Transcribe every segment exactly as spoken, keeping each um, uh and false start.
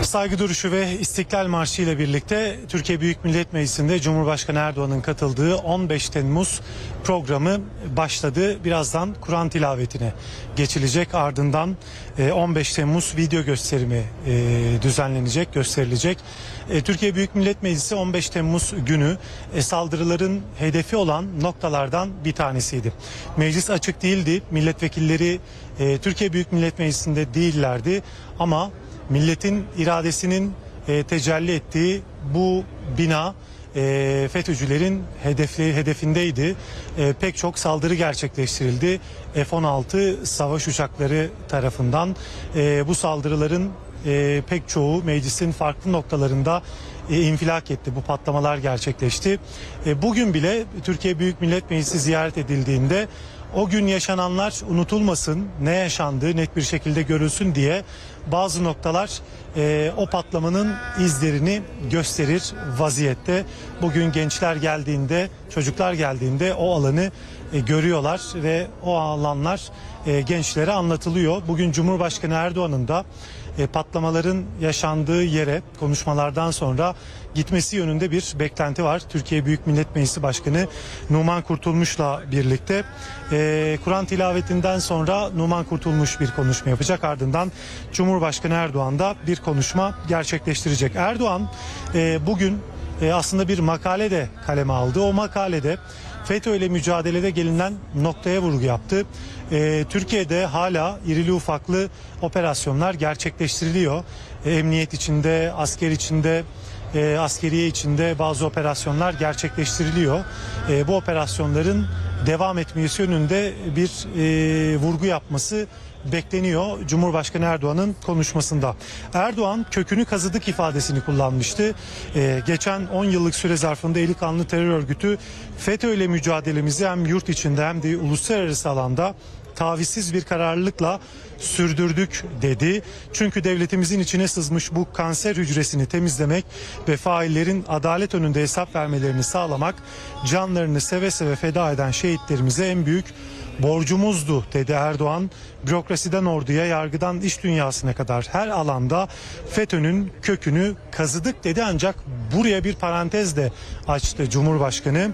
Saygı duruşu ve İstiklal Marşı ile birlikte Türkiye Büyük Millet Meclisi'nde Cumhurbaşkanı Erdoğan'ın katıldığı on beş Temmuz programı başladı. Birazdan Kur'an tilavetine geçilecek. Ardından on beş Temmuz video gösterimi düzenlenecek, gösterilecek. Türkiye Büyük Millet Meclisi on beş Temmuz günü saldırıların hedefi olan noktalardan bir tanesiydi. Meclis açık değildi. Milletvekilleri Türkiye Büyük Millet Meclisi'nde değillerdi ama milletin iradesinin e, tecelli ettiği bu bina e, FETÖ'cülerin hedefli, hedefindeydi. E, pek çok saldırı gerçekleştirildi. F on altı savaş uçakları tarafından. E, bu saldırıların e, pek çoğu meclisin farklı noktalarında e, infilak etti. Bu patlamalar gerçekleşti. E, bugün bile Türkiye Büyük Millet Meclisi ziyaret edildiğinde o gün yaşananlar unutulmasın, ne yaşandığı net bir şekilde görülsün diye bazı noktalar e, o patlamanın izlerini gösterir vaziyette. Bugün gençler geldiğinde, çocuklar geldiğinde o alanı e, görüyorlar ve o alanlar e, gençlere anlatılıyor. Bugün Cumhurbaşkanı Erdoğan'ın da e, patlamaların yaşandığı yere konuşmalardan sonra gitmesi yönünde bir beklenti var. Türkiye Büyük Millet Meclisi Başkanı Numan Kurtulmuş'la birlikte e, Kur'an tilavetinden sonra Numan Kurtulmuş bir konuşma yapacak. Ardından Cumhurbaşkanı Erdoğan da bir konuşma gerçekleştirecek. Erdoğan e, bugün e, aslında bir makale de kaleme aldı. O makalede FETÖ ile mücadelede gelinen noktaya vurgu yaptı. Ee, Türkiye'de hala irili ufaklı operasyonlar gerçekleştiriliyor. Ee, emniyet içinde, asker içinde, e, askeriye içinde bazı operasyonlar gerçekleştiriliyor. Ee, bu operasyonların devam etmesi yönünde bir e, vurgu yapması bekleniyor Cumhurbaşkanı Erdoğan'ın konuşmasında. Erdoğan kökünü kazıdık ifadesini kullanmıştı. Ee, geçen on yıllık süre zarfında eli kanlı terör örgütü FETÖ ile mücadelemizi hem yurt içinde hem de uluslararası alanda tavizsiz bir kararlılıkla sürdürdük dedi. Çünkü devletimizin içine sızmış bu kanser hücresini temizlemek ve faillerin adalet önünde hesap vermelerini sağlamak, canlarını seve seve feda eden şehitlerimize en büyük borcumuzdu dedi Erdoğan. Bürokrasiden orduya, yargıdan iş dünyasına kadar her alanda FETÖ'nün kökünü kazıdık dedi. Ancak buraya bir parantez de açtı Cumhurbaşkanı.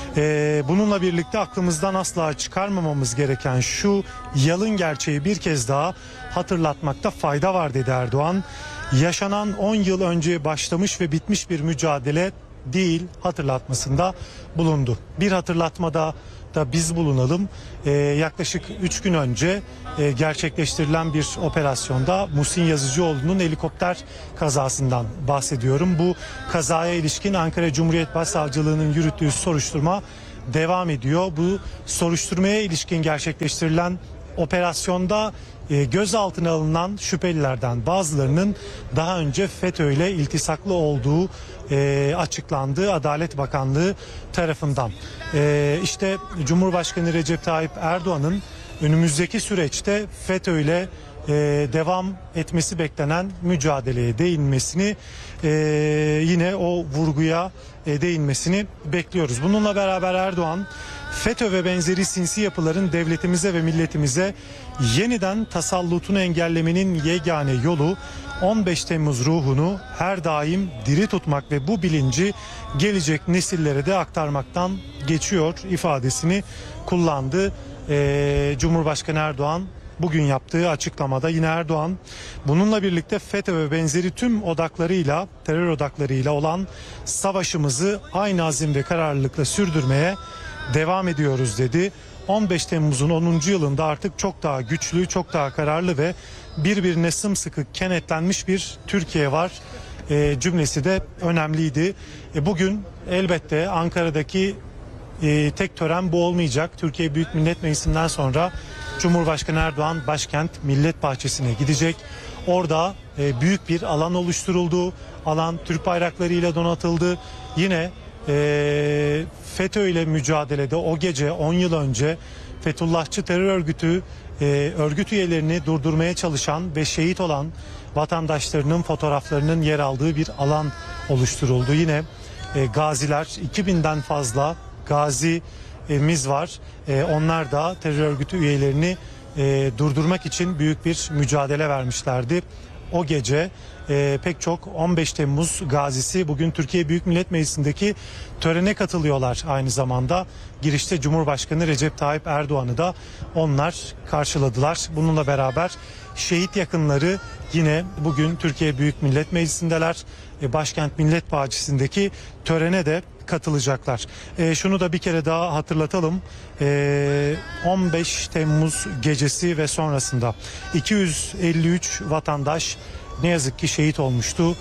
Ee, bununla birlikte aklımızdan asla çıkarmamamız gereken şu yalın gerçeği bir kez daha hatırlatmakta fayda var dedi Erdoğan. Yaşanan on yıl önce başlamış ve bitmiş bir mücadele değil hatırlatmasında bulundu. Bir hatırlatmada da biz bulunalım. Ee, yaklaşık üç gün önce e, gerçekleştirilen bir operasyonda Muhsin Yazıcıoğlu'nun helikopter kazasından bahsediyorum. Bu kazaya ilişkin Ankara Cumhuriyet Başsavcılığı'nın yürüttüğü soruşturma devam ediyor. Bu soruşturmaya ilişkin gerçekleştirilen operasyonda e, gözaltına alınan şüphelilerden bazılarının daha önce FETÖ ile iltisaklı olduğu e, açıklandı Adalet Bakanlığı tarafından. E, işte Cumhurbaşkanı Recep Tayyip Erdoğan'ın önümüzdeki süreçte FETÖ ile e, devam etmesi beklenen mücadeleye değinmesini e, yine o vurguya e, değinmesini bekliyoruz. Bununla beraber Erdoğan FETÖ ve benzeri sinsi yapıların devletimize ve milletimize yeniden tasallutunu engellemenin yegane yolu on beş Temmuz ruhunu her daim diri tutmak ve bu bilinci gelecek nesillere de aktarmaktan geçiyor ifadesini kullandı. Ee, Cumhurbaşkanı Erdoğan bugün yaptığı açıklamada yine Erdoğan bununla birlikte FETÖ ve benzeri tüm odaklarıyla, terör odaklarıyla olan savaşımızı aynı azim ve kararlılıkla sürdürmeye devam ediyoruz dedi. on beş Temmuz'un onuncu yılında artık çok daha güçlü, çok daha kararlı ve birbirine sımsıkı kenetlenmiş bir Türkiye var e, cümlesi de önemliydi. E, bugün elbette Ankara'daki e, tek tören bu olmayacak. Türkiye Büyük Millet Meclisi'nden sonra Cumhurbaşkanı Erdoğan başkent Millet Bahçesi'ne gidecek. Orada e, büyük bir alan oluşturuldu. Alan Türk bayraklarıyla donatıldı. Yine e, FETÖ ile mücadelede o gece on yıl önce Fethullahçı terör örgütü e, örgüt üyelerini durdurmaya çalışan ve şehit olan vatandaşlarının fotoğraflarının yer aldığı bir alan oluşturuldu. Yine e, gaziler iki binden fazla gazimiz var. E, onlar da terör örgütü üyelerini e, durdurmak için büyük bir mücadele vermişlerdi. o gece e, pek çok on beş Temmuz gazisi bugün Türkiye Büyük Millet Meclisi'ndeki törene katılıyorlar aynı zamanda. Girişte Cumhurbaşkanı Recep Tayyip Erdoğan'ı da onlar karşıladılar. Bununla beraber şehit yakınları yine bugün Türkiye Büyük Millet Meclisi'ndeler. E, Başkent Millet Bahçesi'ndeki törene de katılacaklar. E, şunu da bir kere daha hatırlatalım. E, on beş Temmuz gecesi ve sonrasında iki yüz elli üç vatandaş ne yazık ki şehit olmuştu.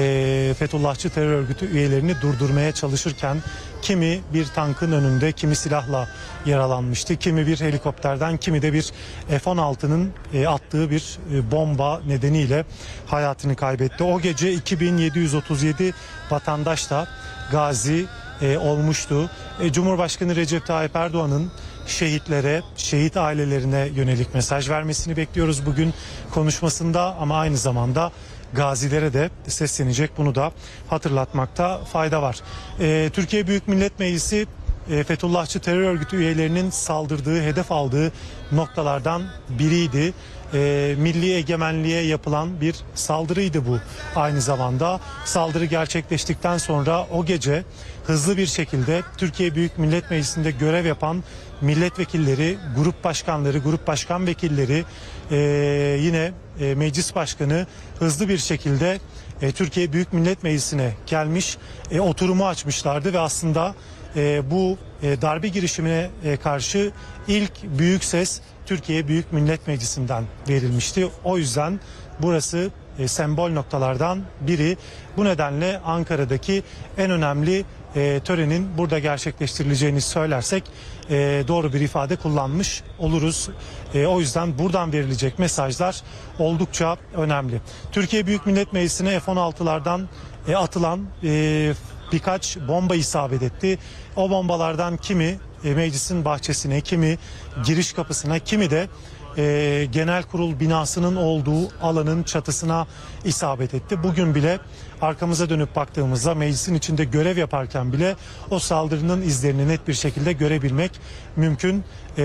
E, Fethullahçı terör örgütü üyelerini durdurmaya çalışırken kimi bir tankın önünde, kimi silahla yaralanmıştı, kimi bir helikopterden, kimi de bir F on altının e, attığı bir e, bomba nedeniyle hayatını kaybetti. O gece iki bin yedi yüz otuz yedi vatandaş da gazi e, olmuştu. E, Cumhurbaşkanı Recep Tayyip Erdoğan'ın şehitlere, şehit ailelerine yönelik mesaj vermesini bekliyoruz bugün konuşmasında, ama aynı zamanda gazilere de seslenecek, bunu da hatırlatmakta fayda var. Ee, Türkiye Büyük Millet Meclisi e, Fethullahçı terör örgütü üyelerinin saldırdığı, hedef aldığı noktalardan biriydi. E, milli egemenliğe yapılan bir saldırıydı bu. Aynı zamanda saldırı gerçekleştikten sonra o gece hızlı bir şekilde Türkiye Büyük Millet Meclisi'nde görev yapan milletvekilleri, grup başkanları, grup başkan vekilleri, e, yine e, meclis başkanı hızlı bir şekilde e, Türkiye Büyük Millet Meclisi'ne gelmiş, e, oturumu açmışlardı ve aslında e, bu e, darbe girişimine e, karşı ilk büyük ses Türkiye Büyük Millet Meclisi'nden verilmişti. O yüzden burası e, sembol noktalardan biri. Bu nedenle Ankara'daki en önemli e, törenin burada gerçekleştirileceğini söylersek e, doğru bir ifade kullanmış oluruz. E, o yüzden buradan verilecek mesajlar oldukça önemli. Türkiye Büyük Millet Meclisi'ne F on altılardan e, atılan e, birkaç bomba isabet etti. O bombalardan kimi e, meclisin bahçesine, kimi giriş kapısına, kimi de e, genel kurul binasının olduğu alanın çatısına isabet etti. Bugün bile arkamıza dönüp baktığımızda meclisin içinde görev yaparken bile o saldırının izlerini net bir şekilde görebilmek mümkün.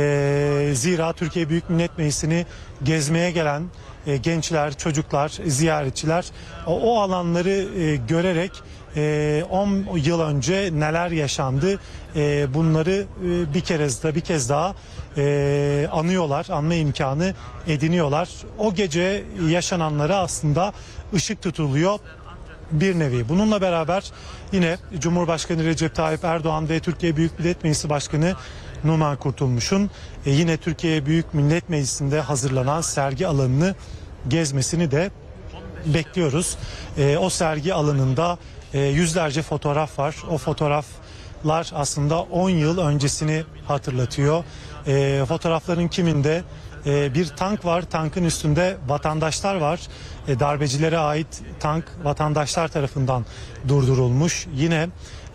E, zira Türkiye Büyük Millet Meclisi'ni gezmeye gelen e, gençler, çocuklar, ziyaretçiler o, o alanları e, görerek on yıl önce neler yaşandı, bunları bir kez daha bir kez daha anıyorlar, anma imkanı ediniyorlar. O gece yaşananlara aslında ışık tutuluyor bir nevi. Bununla beraber yine Cumhurbaşkanı Recep Tayyip Erdoğan ve Türkiye Büyük Millet Meclisi Başkanı Numan Kurtulmuş'un yine Türkiye Büyük Millet Meclisi'nde hazırlanan sergi alanını gezmesini de bekliyoruz. O sergi alanında yüzlerce fotoğraf var. O fotoğraflar aslında on yıl öncesini hatırlatıyor. E, fotoğrafların kiminde e, bir tank var. Tankın üstünde vatandaşlar var. E, darbecilere ait tank vatandaşlar tarafından durdurulmuş. Yine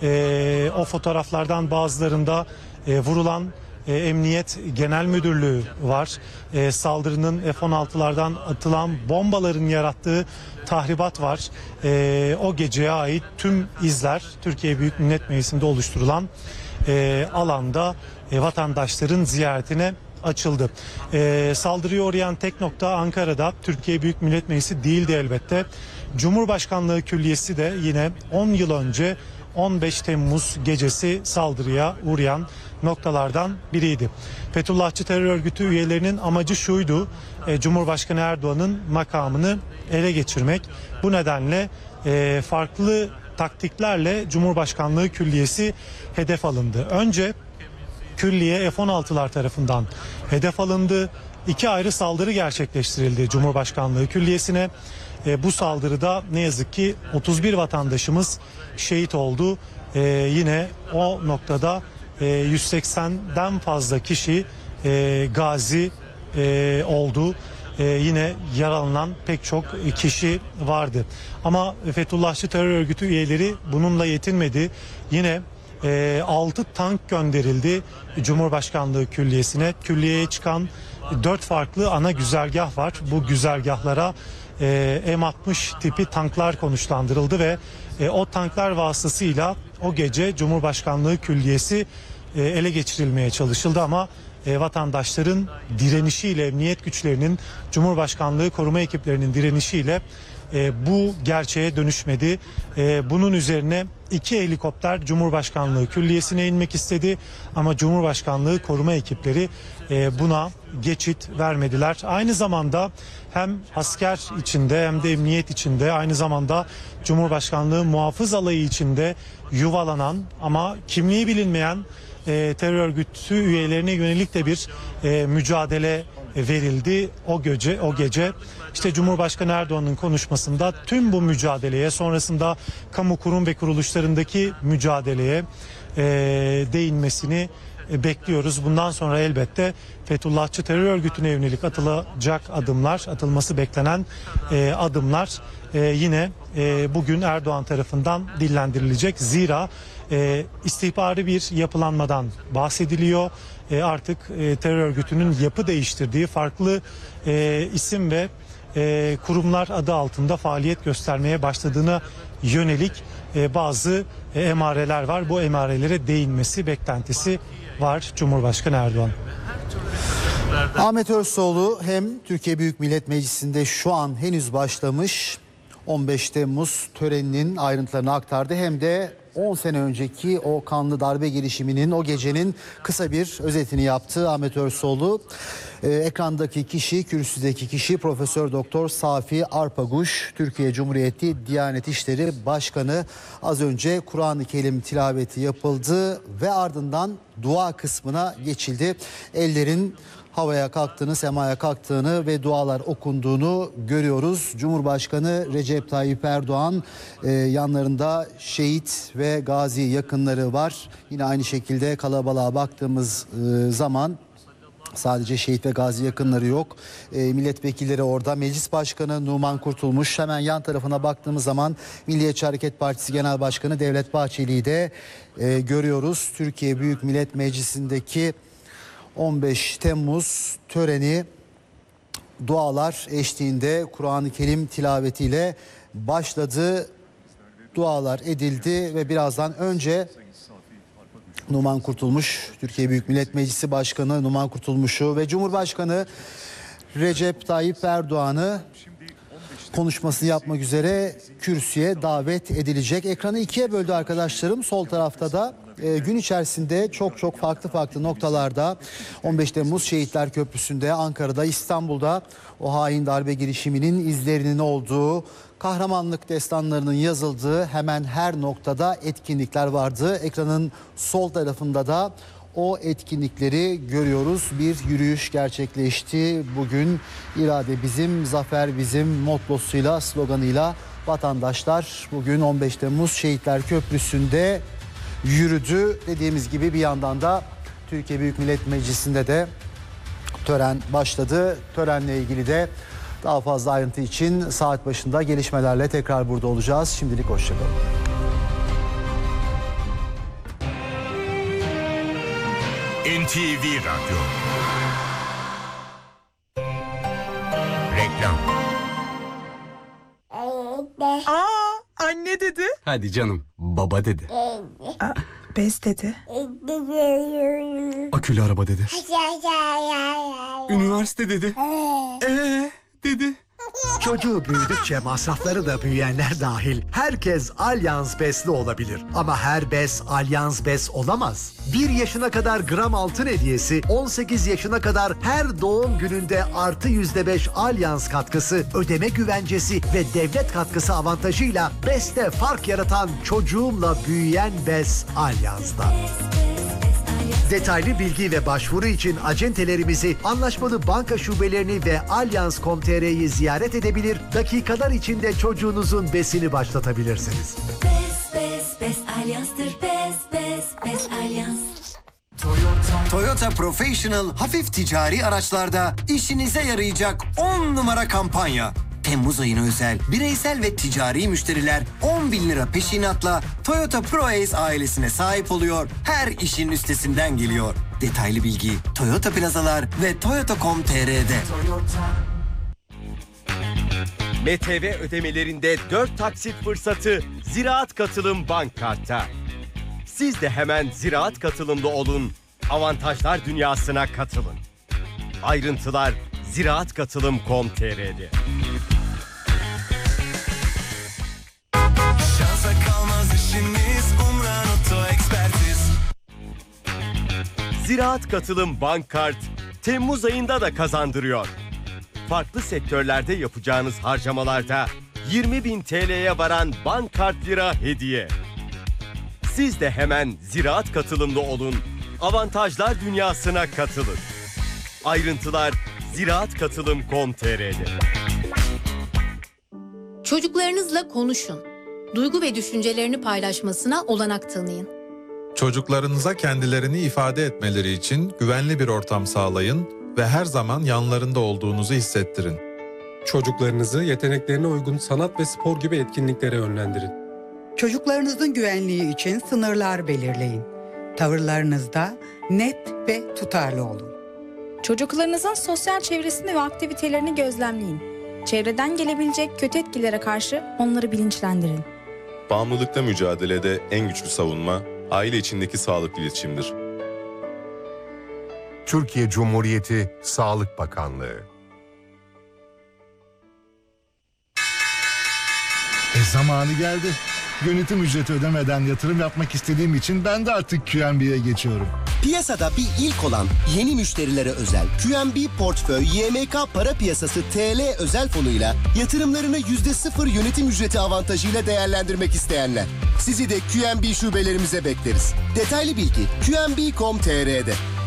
e, o fotoğraflardan bazılarında e, vurulan E, Emniyet Genel Müdürlüğü var. E, saldırının F on altılardan atılan bombaların yarattığı tahribat var. E, o geceye ait tüm izler Türkiye Büyük Millet Meclisi'nde oluşturulan e, alanda e, vatandaşların ziyaretine açıldı. E, saldırıya uğrayan tek nokta Ankara'da Türkiye Büyük Millet Meclisi değildi elbette. Cumhurbaşkanlığı Külliyesi de yine on yıl önce on beş Temmuz gecesi saldırıya uğrayan noktalardan biriydi. Fethullahçı terör örgütü üyelerinin amacı şuydu: e, Cumhurbaşkanı Erdoğan'ın makamını ele geçirmek. Bu nedenle e, farklı taktiklerle Cumhurbaşkanlığı Külliyesi hedef alındı. Önce külliye F on altılar tarafından hedef alındı. İki ayrı saldırı gerçekleştirildi Cumhurbaşkanlığı Külliyesi'ne. E, bu saldırıda ne yazık ki otuz bir vatandaşımız şehit oldu. E, yine o noktada e, yüz seksenden fazla kişi e, gazi e, oldu. E, yine yaralanan pek çok kişi vardı. Ama Fethullahçı terör örgütü üyeleri bununla yetinmedi. Yine e, altı tank gönderildi Cumhurbaşkanlığı Külliyesi'ne. Külliyeye çıkan dört farklı ana güzergah var. Bu güzergahlara e, M altmış tipi tanklar konuşlandırıldı ve e, o tanklar vasıtasıyla o gece Cumhurbaşkanlığı Külliyesi e, ele geçirilmeye çalışıldı, ama e, vatandaşların direnişiyle, emniyet güçlerinin, Cumhurbaşkanlığı koruma ekiplerinin direnişiyle e, bu gerçeğe dönüşmedi. E, bunun üzerine iki helikopter Cumhurbaşkanlığı Külliyesi'ne inmek istedi ama Cumhurbaşkanlığı koruma ekipleri e, buna geçit vermediler. Aynı zamanda hem asker içinde hem de emniyet içinde, aynı zamanda Cumhurbaşkanlığı muhafız alayı içinde yuvalanan ama kimliği bilinmeyen e, terör örgütü üyelerine yönelik de bir e, mücadele verildi o gece. O gece işte Cumhurbaşkanı Erdoğan'ın konuşmasında tüm bu mücadeleye, sonrasında kamu kurum ve kuruluşlarındaki mücadeleye e, değinmesini e, bekliyoruz. Bundan sonra elbette Fethullahçı terör örgütüne yönelik atılacak adımlar, atılması beklenen e, adımlar e, yine e, bugün Erdoğan tarafından dillendirilecek. Zira e, istihbari bir yapılanmadan bahsediliyor. E, artık e, terör örgütünün yapı değiştirdiği, farklı e, isim ve e, kurumlar adı altında faaliyet göstermeye başladığına yönelik e, bazı e, emareler var. Bu emarelere değinmesi beklentisi var Cumhurbaşkanı Erdoğan. Ahmet Özsoğlu hem Türkiye Büyük Millet Meclisi'nde şu an henüz başlamış on beş Temmuz töreninin ayrıntılarını aktardı, hem de on sene önceki o kanlı darbe girişiminin, o gecenin kısa bir özetini yaptı Ahmet Özsoğlu. Ee, ekrandaki kişi, kürsüdeki kişi Profesör Doktor Safi Arpaguş, Türkiye Cumhuriyeti Diyanet İşleri Başkanı. Az önce Kur'an-ı Kerim tilaveti yapıldı ve ardından dua kısmına geçildi. Ellerin havaya kalktığını, semaya kalktığını ve dualar okunduğunu görüyoruz. Cumhurbaşkanı Recep Tayyip Erdoğan, e, yanlarında şehit ve gazi yakınları var. Yine aynı şekilde kalabalığa baktığımız e, zaman sadece şehit ve gazi yakınları yok. E, milletvekilleri orada. Meclis Başkanı Numan Kurtulmuş. Hemen yan tarafına baktığımız zaman Milliyetçi Hareket Partisi Genel Başkanı Devlet Bahçeli'yi de e, görüyoruz. Türkiye Büyük Millet Meclisi'ndeki on beş Temmuz töreni dualar eşliğinde Kur'an-ı Kerim tilavetiyle başladı. Dualar edildi ve birazdan önce Numan Kurtulmuş, Türkiye Büyük Millet Meclisi Başkanı Numan Kurtulmuş'u ve Cumhurbaşkanı Recep Tayyip Erdoğan'ı konuşmasını yapmak üzere kürsüye davet edilecek. Ekranı ikiye böldü arkadaşlarım. Sol tarafta da e, gün içerisinde çok çok farklı farklı noktalarda on beş Temmuz Şehitler Köprüsü'nde, Ankara'da, İstanbul'da o hain darbe girişiminin izlerinin olduğu, kahramanlık destanlarının yazıldığı hemen her noktada etkinlikler vardı. Ekranın sol tarafında da o etkinlikleri görüyoruz. Bir yürüyüş gerçekleşti. Bugün irade bizim, zafer bizim mottosuyla, sloganıyla vatandaşlar bugün on beş Temmuz Şehitler Köprüsü'nde yürüdü. Dediğimiz gibi bir yandan da Türkiye Büyük Millet Meclisi'nde de tören başladı. Törenle ilgili de daha fazla ayrıntı için saat başında gelişmelerle tekrar burada olacağız. Şimdilik hoşçakalın. N T V Radyo. Reklam. Aa, anne dedi. Hadi canım, baba dedi. Aa, bez dedi. Akülü araba dedi. Üniversite dedi. Ee dedi. Çocuğu büyüdükçe masrafları da büyüyenler dahil herkes Allianz Bes'li olabilir. Ama her bes Allianz Bes olamaz. bir yaşına kadar gram altın hediyesi, on sekiz yaşına kadar her doğum gününde artı yüzde beş Allianz katkısı, ödeme güvencesi ve devlet katkısı avantajıyla Bes'te fark yaratan çocuğumla büyüyen bes Allianz'da. Detaylı bilgi ve başvuru için acentelerimizi, anlaşmalı banka şubelerini ve allianz nokta com nokta t r'yi ziyaret edebilir, dakikalar içinde çocuğunuzun besini başlatabilirsiniz. Bes, bes, bes Allianz'tır. Bes, bes, bes Allianz. Toyota Professional hafif ticari araçlarda işinize yarayacak on numara kampanya. Temmuz ayına özel bireysel ve ticari müşteriler on bin lira peşinatla Toyota ProAce ailesine sahip oluyor. Her işin üstesinden geliyor. Detaylı bilgi Toyota Plazalar ve toyota nokta com nokta t r'de. M T V ödemelerinde dört taksit fırsatı Ziraat Katılım Bank Kart'ta. Siz de hemen Ziraat Katılımlı olun. avantajlar dünyasına katılın. Ayrıntılar ziraat katılım nokta com nokta tr'de. Şansa kalmaz işiniz, Umran Oto Ekspertiz. Ziraat Katılım Bank Kart Temmuz ayında da kazandırıyor. Farklı sektörlerde yapacağınız harcamalarda yirmi bin T L'ye varan bank kart lira hediye. Siz de hemen Ziraat Katılımlı olun, avantajlar dünyasına katılın. Ayrıntılar ziraat katılım nokta com nokta tr'de. Çocuklarınızla konuşun. Duygu ve düşüncelerini paylaşmasına olanak tanıyın. Çocuklarınıza kendilerini ifade etmeleri için güvenli bir ortam sağlayın ve her zaman yanlarında olduğunuzu hissettirin. Çocuklarınızı yeteneklerine uygun sanat ve spor gibi etkinliklere yönlendirin. Çocuklarınızın güvenliği için sınırlar belirleyin. Tavırlarınızda net ve tutarlı olun. Çocuklarınızın sosyal çevresini ve aktivitelerini gözlemleyin. Çevreden gelebilecek kötü etkilere karşı onları bilinçlendirin. Bağımlılıkla mücadelede en güçlü savunma, aile içindeki sağlıklı iletişimdir. Türkiye Cumhuriyeti Sağlık Bakanlığı. E zamanı geldi. Yönetim ücreti ödemeden yatırım yapmak istediğim için ben de artık Q N B'ye geçiyorum. Piyasada bir ilk olan yeni müşterilere özel Q N B Portföy Y M K Para Piyasası T L özel fonuyla yatırımlarını yüzde sıfır yönetim ücreti avantajıyla değerlendirmek isteyenler. Sizi de Q N B şubelerimize bekleriz. Detaylı bilgi Q N B nokta com nokta tr'de.